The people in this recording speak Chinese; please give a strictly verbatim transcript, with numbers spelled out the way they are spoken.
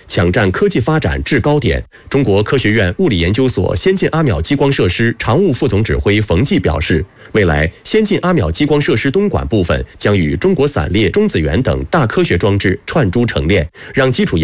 抢占科技发展制高点。中国科学院物理研究所先进阿秒激光设施常务副总指挥冯骥表示，未来先进阿秒激光设施东莞部分将与中国散列、中子源等大科学装置串珠成链，让基础研